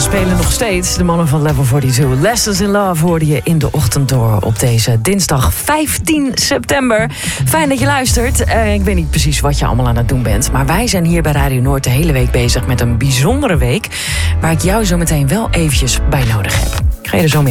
spelen nog steeds, de mannen van Level 42. Lessons in Love hoorde je in de ochtend door op deze dinsdag 15 september. Fijn dat je luistert. Ik weet niet precies wat je allemaal aan het doen bent, maar wij zijn hier bij Radio Noord de hele week bezig met een bijzondere week, waar ik jou zo meteen wel eventjes bij nodig heb. Ik ga je er zo mee